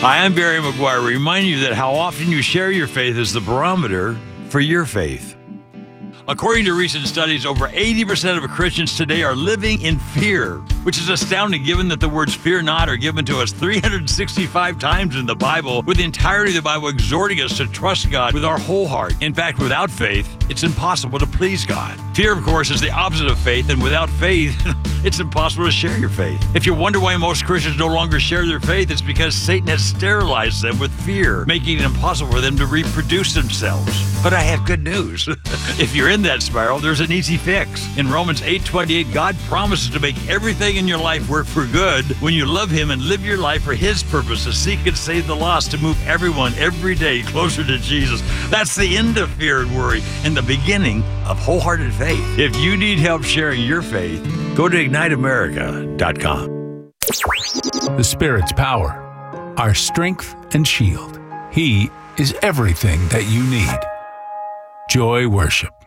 Hi, I'm Barry McGuire, reminding you that how often you share your faith is the barometer for your faith. According to recent studies, over 80% of Christians today are living in fear, which is astounding given that the words fear not are given to us 365 times in the Bible, with the entirety of the Bible exhorting us to trust God with our whole heart. In fact, without faith, it's impossible to please God. Fear, of course, is the opposite of faith, and without faith, it's impossible to share your faith. If you wonder why most Christians no longer share their faith, it's because Satan has sterilized them with fear, making it impossible for them to reproduce themselves. But I have good news. If you're in that spiral, there's an easy fix. In Romans 8:28, God promises to make everything in your life work for good when you love Him and live your life for His purpose, to seek and save the lost, to move everyone every day closer to Jesus. That's the end of fear and worry and the beginning of wholehearted faith. If you need help sharing your faith, go to IgniteAmerica.com. The Spirit's power, our strength and shield. He is everything that you need. Joy Worship.